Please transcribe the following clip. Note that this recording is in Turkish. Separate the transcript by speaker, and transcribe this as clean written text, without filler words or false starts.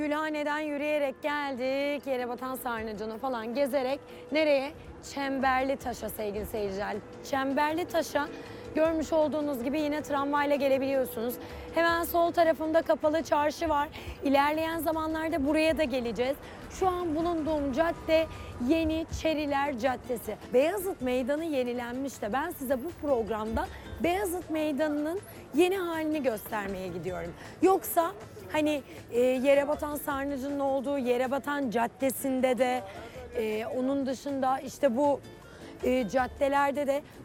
Speaker 1: Gülhane'den yürüyerek geldik. Yerebatan Sarnıcı'nı falan gezerek nereye? Çemberlitaş'a sevgili seyirciler. Çemberlitaş'a görmüş olduğunuz gibi yine tramvayla gelebiliyorsunuz. Hemen sol tarafımda kapalı çarşı var. İlerleyen zamanlarda buraya da geleceğiz. Şu an bulunduğum cadde Yeniçeriler Caddesi. Beyazıt Meydanı yenilenmiş de ben size bu programda Beyazıt Meydanı'nın yeni halini göstermeye gidiyorum. Yoksa hani Yerebatan Sarnıcı'nın olduğu Yerebatan Caddesi'nde de onun dışında işte bu caddelerde de